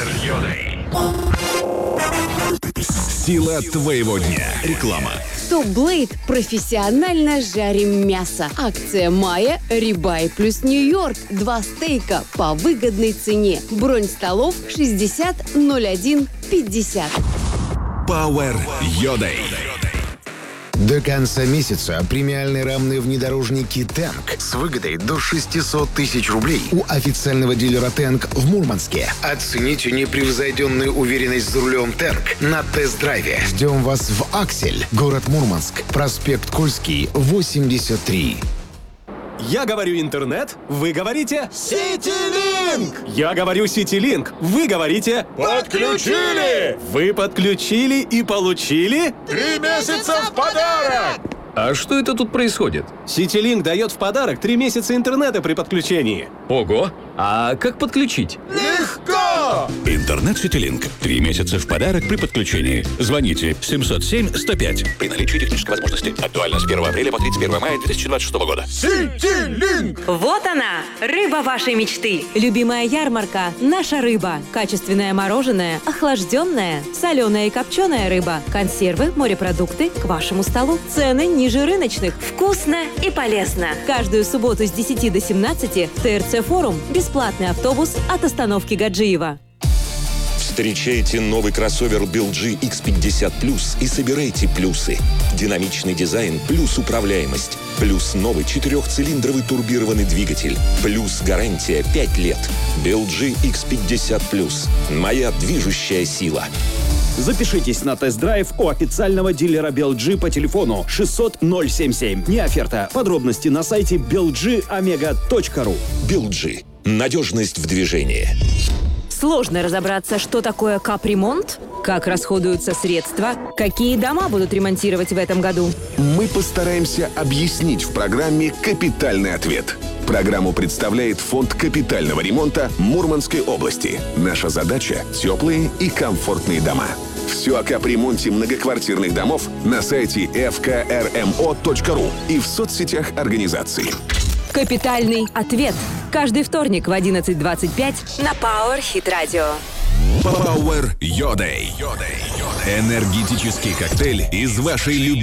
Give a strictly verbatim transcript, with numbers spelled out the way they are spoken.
Power Йодой. Сила твоего дня. Реклама. Топ-Блейд. Профессионально жарим мясо. Акция мая. Рибай плюс Нью-Йорк. Два стейка по выгодной цене. Бронь столов шестьдесят ноль один пятьдесят. Power Йодой. До конца месяца премиальные рамные внедорожники «Тэнк» с выгодой до шестьсот тысяч рублей у официального дилера «Тэнк» в Мурманске. Оцените непревзойденную уверенность за рулем «Тэнк» на тест-драйве. Ждем вас в «Аксель», город Мурманск, проспект Кольский, восемьдесят три. Я говорю интернет, вы говорите Ситилинк! Я говорю Ситилинк, вы говорите Подключили! Вы подключили и получили Три месяца в подарок! А что это тут происходит? Ситилинк дает в подарок три месяца интернета при подключении. Ого! А как подключить? Легко! Интернет Ситилинк. Три месяца в подарок при подключении. Звоните семьсот семь сто пять. При наличии технической возможности. Актуально с первого апреля по тридцать первое мая две тысячи двадцать шестого года. Ситилинк! Вот она, рыба вашей мечты. Любимая ярмарка – наша рыба. Качественное мороженое, охлажденное, соленая и копченая рыба, консервы, морепродукты к вашему столу. Цены ниже рыночных. Вкусно и полезно. Каждую субботу с десяти до семнадцати ТРЦ Форум. Бесплатный автобус от остановки Гаджиева. Встречайте новый кроссовер би эл джи икс пятьдесят плюс и собирайте плюсы. Динамичный дизайн плюс управляемость. Плюс новый четырехцилиндровый турбированный двигатель. Плюс гарантия пять лет. би эл джи икс пятьдесят плюс. Моя движущая сила. Запишитесь на тест-драйв у официального дилера би эл джи по телефону шестьсот ноль семьдесят семь. Не оферта. Подробности на сайте би эл джи омега точка ру. би эл джи. Надежность в движении. Сложно разобраться, что такое капремонт, как расходуются средства, какие дома будут ремонтировать в этом году. Мы постараемся объяснить в программе «Капитальный ответ». Программу представляет Фонд капитального ремонта Мурманской области. Наша задача – теплые и комфортные дома. Все о капремонте многоквартирных домов на сайте эф ка эр эм о точка ру и в соцсетях организации. Капитальный ответ. Каждый вторник в одиннадцать двадцать пять На Power Hit Radio. Power Йодой. Энергетический коктейль из вашей любимой